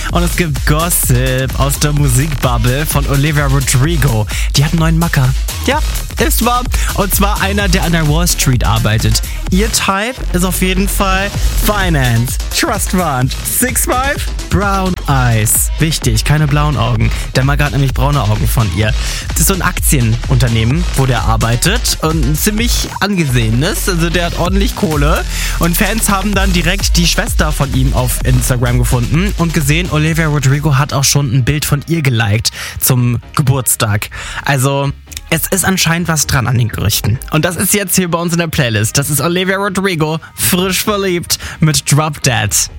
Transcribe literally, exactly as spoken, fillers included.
Und es gibt Gossip aus der Musikbubble von Olivia Rodrigo. Die hat einen neuen Macker. Ja, ist wahr. Und zwar einer, der an der Wall Street arbeitet. Ihr Type ist auf jeden Fall Finance, Trust Fund, six five, Brown Eyes. Wichtig, keine blauen Augen. Der Macker hat nämlich braune Augen von ihr. Das ist so ein Aktienunternehmen, wo der arbeitet und ziemlich angesehen ist. Also der hat ordentlich Kohle. Und Fans haben dann direkt die Schwester von ihm auf Instagram gefunden und gesehen, Olivia Rodrigo hat auch schon ein Bild von ihr geliked zum Geburtstag. Also es ist anscheinend was dran an den Gerüchten. Und das ist jetzt hier bei uns in der Playlist. Das ist Olivia Rodrigo, frisch verliebt mit Drop Dead.